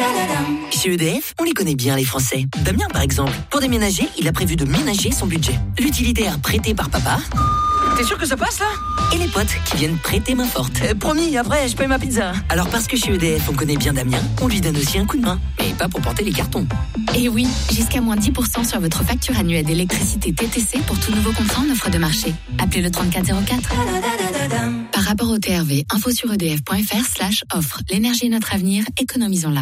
Chez EDF, on les connaît bien les Français. Damien par exemple, pour déménager, il a prévu de ménager son budget. L'utilitaire prêté par papa. T'es sûr que ça passe là? Et les potes qui viennent prêter main forte. Promis, après je paye ma pizza. Alors parce que chez EDF on connaît bien Damien, on lui donne aussi un coup de main. Mais pas pour porter les cartons. Et oui, jusqu'à moins 10% sur votre facture annuelle d'électricité TTC pour tout nouveau contrat en offre de marché. Appelez le 3404. Par rapport au TRV, info sur edf.fr/offre. L'énergie est notre avenir, économisons-la.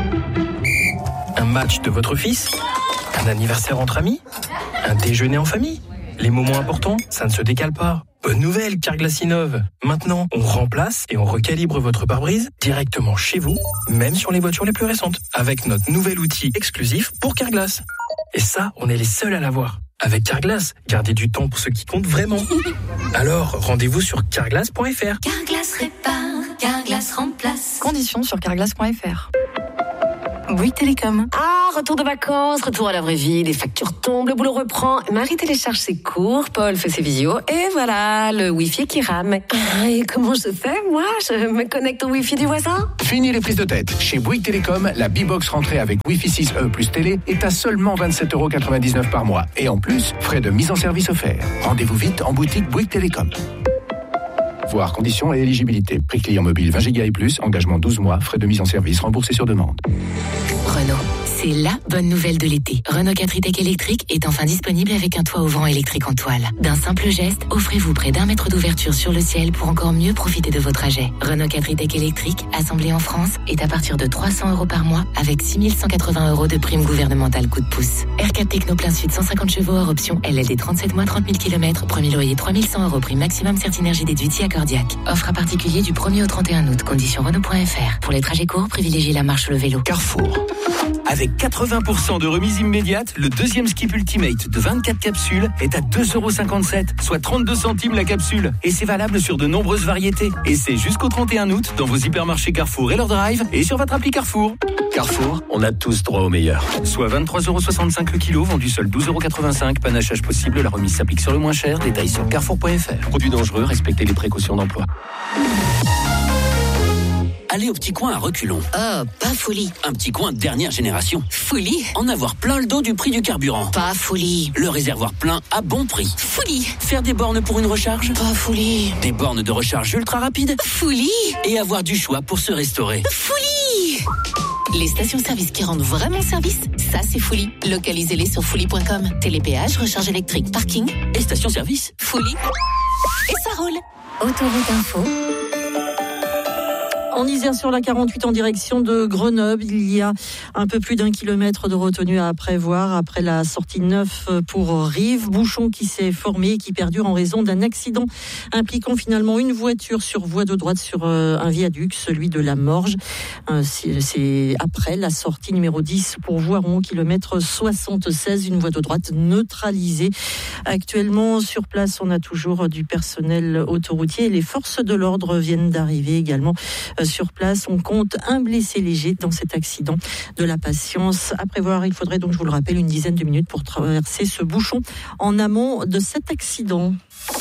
Un match de votre fils? Un anniversaire entre amis? Un déjeuner en famille? Les moments importants, ça ne se décale pas. Bonne nouvelle, Carglass innove. Maintenant, on remplace et on recalibre votre pare-brise directement chez vous, même sur les voitures les plus récentes, avec notre nouvel outil exclusif pour Carglass. Et ça, on est les seuls à l'avoir. Avec Carglass, gardez du temps pour ce qui compte vraiment. Alors, rendez-vous sur carglass.fr. Carglass répare, Carglass remplace. Conditions sur carglass.fr. Bouygues Télécom. Ah, retour de vacances, retour à la vraie vie, les factures tombent, le boulot reprend. Marie télécharge ses cours, Paul fait ses visios, et voilà, le Wi-Fi qui rame. Et comment je fais, moi? Je me connecte au Wi-Fi du voisin? Fini les prises de tête. Chez Bouygues Télécom, la B-Box rentrée avec Wi-Fi 6E plus télé est à seulement 27,99€ par mois. Et en plus, frais de mise en service offerts. Rendez-vous vite en boutique Bouygues Télécom. Voir conditions et éligibilité. Prix client mobile 20 Go et plus, engagement 12 mois, frais de mise en service remboursés sur demande. Renault, c'est la bonne nouvelle de l'été. Renault 4 e-Tech électrique est enfin disponible avec un toit au vent électrique en toile. D'un simple geste, offrez-vous près d'1 mètre d'ouverture sur le ciel pour encore mieux profiter de vos trajets. Renault 4 e-Tech électrique, assemblé en France, est à partir de 300€ par mois avec 6 180€ de prime gouvernementale coup de pouce. R4 Techno plein sud 150 chevaux hors option, LLD 37 mois 30 000 km, premier loyer 3100€, prime maximum Certinergie déduit à Cordiac. Offre à particulier du 1er au 31 août, conditions Renault.fr. Pour les trajets courts, privilégiez la marche ou le vélo. Carrefour. Avec 80% de remise immédiate, le deuxième Skip Ultimate de 24 capsules est à 2,57€, soit 32 centimes la capsule. Et c'est valable sur de nombreuses variétés. Et c'est jusqu'au 31 août dans vos hypermarchés Carrefour et leur drive et sur votre appli Carrefour. Carrefour, on a tous droit au meilleur. Soit 23,65€ le kilo, vendu seul 12,85€. Panachage possible, la remise s'applique sur le moins cher. Détails sur carrefour.fr. Produits dangereux, respectez les précautions d'emploi. Aller au petit coin à reculons. Oh, pas folie. Un petit coin de dernière génération. Folie. En avoir plein le dos du prix du carburant. Pas folie. Le réservoir plein à bon prix. Folie. Faire des bornes pour une recharge. Pas folie. Des bornes de recharge ultra rapide. Folie. Et avoir du choix pour se restaurer. Folie. Les stations-service qui rendent vraiment service, ça c'est folie. Localisez-les sur folie.com. Télépéage, recharge électrique, parking et station-service. Folie. Et ça roule. Autoroute Info. En Isère sur la 48 en direction de Grenoble, il y a un peu plus d'1 kilomètre de retenue à prévoir après la sortie 9 pour Rive. Bouchon qui s'est formé et qui perdure en raison d'un accident impliquant finalement une voiture sur voie de droite sur un viaduc, celui de la Morge. C'est après la sortie numéro 10 pour Voiron, kilomètre 76, une voie de droite neutralisée. Actuellement sur place, on a toujours du personnel autoroutier. Les forces de l'ordre viennent d'arriver également sur place. On compte un blessé léger dans cet accident de la Patience. À prévoir, il faudrait donc, je vous le rappelle, une dizaine de minutes pour traverser ce bouchon en amont de cet accident.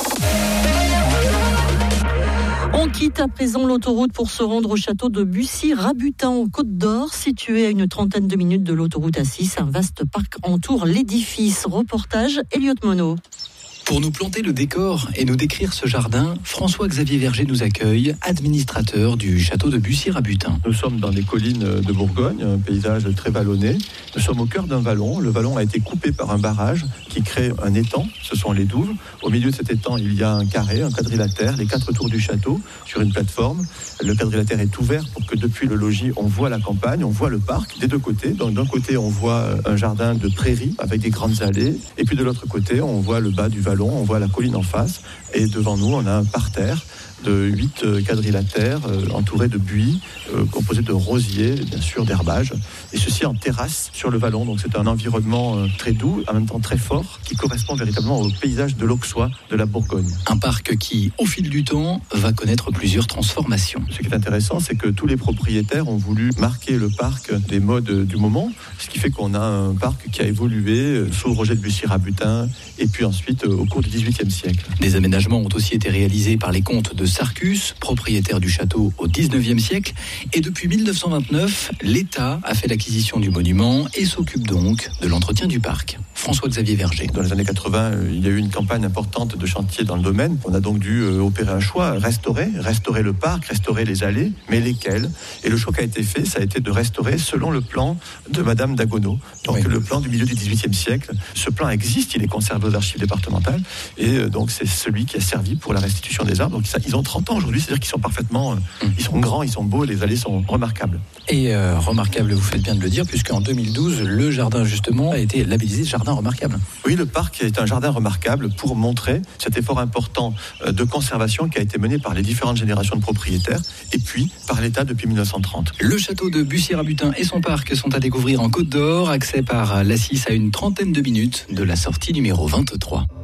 On quitte à présent l'autoroute pour se rendre au château de Bussy-Rabutin aux Côtes-d'Or, situé à une trentaine de minutes de l'autoroute A6. Un vaste parc entoure l'édifice. Reportage Elliot Monod. Pour nous planter le décor et nous décrire ce jardin, François-Xavier Verger nous accueille, administrateur du château de Bussy-Rabutin. Nous sommes dans les collines de Bourgogne, un paysage très vallonné. Nous sommes au cœur d'un vallon. Le vallon a été coupé par un barrage qui crée un étang. Ce sont les douves. Au milieu de cet étang, il y a un carré, un quadrilatère, les 4 tours du château sur une plateforme. Le quadrilatère est ouvert pour que depuis le logis, on voit la campagne, on voit le parc des deux côtés. Donc d'un côté, on voit un jardin de prairies avec des grandes allées. Et puis de l'autre côté, on voit le bas du vallon. On voit la colline en face et devant nous, on a un parterre de 8 quadrilatères entourés de buis, composés de rosiers, bien sûr d'herbage, et ceci en terrasse sur le vallon. Donc c'est un environnement très doux, en même temps très fort, qui correspond véritablement au paysage de l'Auxois de la Bourgogne. Un parc qui, au fil du temps, va connaître plusieurs transformations. Ce qui est intéressant, c'est que tous les propriétaires ont voulu marquer le parc des modes du moment, ce qui fait qu'on a un parc qui a évolué sous Roger de Bussy-Rabutin, et puis ensuite au cours du XVIIIe siècle. Des aménagements ont aussi été réalisés par les comtes de Sarcus, propriétaire du château au 19e siècle. Et depuis 1929, l'État a fait l'acquisition du monument et s'occupe donc de l'entretien du parc. François-Xavier Verger. Dans les années 80, il y a eu une campagne importante de chantier dans le domaine. On a donc dû opérer un choix, restaurer le parc, restaurer les allées, mais lesquelles ? Et le choix qui a été fait, ça a été de restaurer selon le plan de Madame d'Agonau. Donc le plan du milieu du XVIIIe siècle. Ce plan existe, il est conservé aux archives départementales. Et donc c'est celui qui a servi pour la restitution des arbres. Donc ils ont 30 ans aujourd'hui, c'est-à-dire qu'ils sont parfaitement... Ils sont grands, ils sont beaux, les allées sont remarquables. Et remarquable, vous faites bien de le dire, puisqu'en 2012, le jardin justement a été labellisé jardin remarquable. Oui, le parc est un jardin remarquable pour montrer cet effort important de conservation qui a été mené par les différentes générations de propriétaires et puis par l'État depuis 1930. Le château de Bussière-à-Butin et son parc sont à découvrir en Côte d'Or. Accès par la 6 à une trentaine de minutes de la sortie numéro 23.